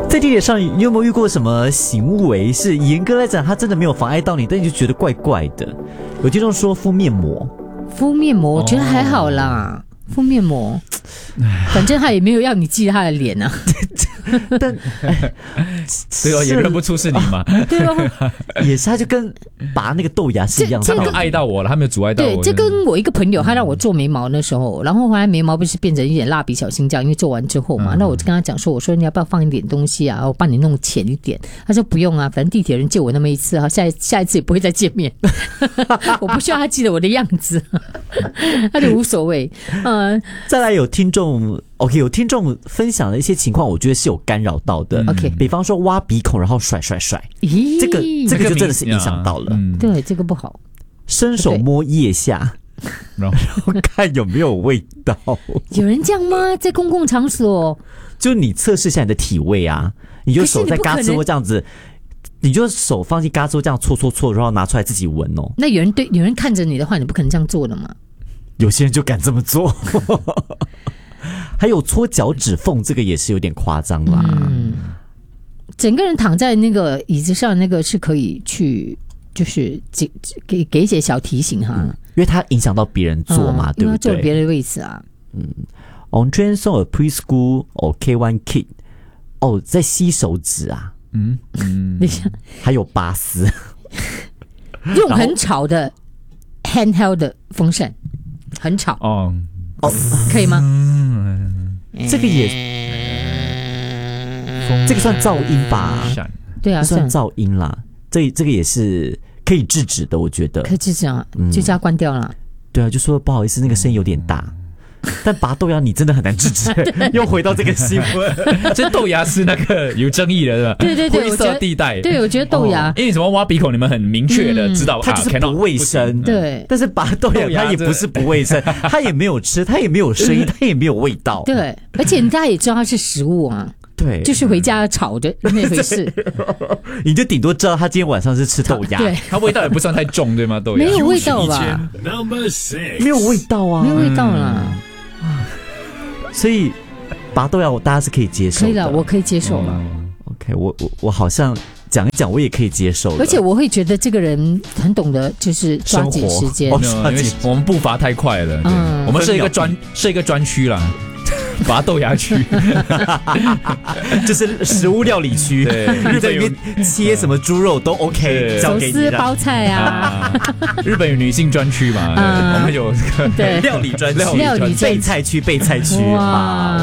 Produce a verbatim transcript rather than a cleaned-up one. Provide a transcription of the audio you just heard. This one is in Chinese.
在地铁上，你有没有遇过什么行为是严格来讲，它真的没有妨碍到你，但你就觉得怪怪的？有听众说敷面膜， 敷面膜我觉得还好啦，哦、敷面膜，反正他也没有要你记他的脸啊。 但对哦，也认不出是你嘛。 对哦， 也是，他就跟拔那个豆芽是一样的。 他没有爱到我了，他没有阻碍到我。 对，这跟我一个朋友，他让我做眉毛那时候，然后后来眉毛不是变成一点蜡笔小新这样，因为做完之后嘛，嗯、那我就跟他讲说，我说你要不要放一点东西啊，我帮你弄浅一点。他说不用啊，反正地铁人见我那么一次啊，下下一次也不会再见面，我不需要他记得我的样子，他就无所谓。嗯， 再来有听众。OK， 有听众分享的一些情况，我觉得是有干扰到的。OK， 比方说挖鼻孔然后甩甩甩，这个这个就真的是影响到了。 嗯、对，这个不好。 伸手摸腋下，然后看有没有味道。 有人这样吗？在公共场所？ 就你测试一下你的体味啊，你就手在嘎吱窝这样子，你就手放进嘎吱窝这样搓搓搓，然后拿出来自己闻哦。 那有人对有人看着你的话，你不可能这样做的嘛？ 有些人就敢这么做。还有搓脚趾缝，这个也是有点夸张啦。嗯， 整个人躺在那个椅子上，那个是可以去，就是给给给一些小提醒哈、嗯， 因为它影响到别人坐嘛，嗯、对不对？ 坐别人的位置啊。 嗯 ，On train song a preschool or K one kid， 哦，在吸手指啊，嗯嗯，还有拔丝， 用很吵的 handheld 的风扇，很吵哦。哦，可以吗？ 这个也，这个算噪音吧？ 对啊， 算噪音啦。这这个也是可以制止的，我觉得。 可以制止啊，就叫它关掉了。 对啊，就说不好意思，那个声音有点大。但拔豆芽你真的很难制止。又回到这个新闻， 这豆芽是那个有争议的，是吧？ 对对对， 灰色地带。 对，我觉得豆芽， 因为什么挖鼻孔，你们很明确的知道， 它就是不卫生。对，但是拔豆芽它也不是不卫生，它也没有吃，它也没有声音，它也没有味道。 对，而且大家也知道它是食物啊。 对， 就是回家炒的那回事。 你就顶多知道他今天晚上是吃豆芽， 对， 它味道也不算太重，对吗？豆芽没有味道吧？ 没有味道啊， 没有味道啦。 所以拔豆芽，大家是可以接受的。 可以了，我可以接受了。 OK， 我我我好像讲一讲，我也可以接受了。 而且我会觉得这个人很懂得，就是抓紧时间。 哦，因为我们步伐太快了，嗯、我们是一个专是一个专区啦。拔豆芽区， 就是食物料理区。日本里面切什么猪肉都 OK， 交给你。 手撕包菜啊， 日本有女性专区嘛，我们有料理专区， 料理备菜区，备菜区。哇。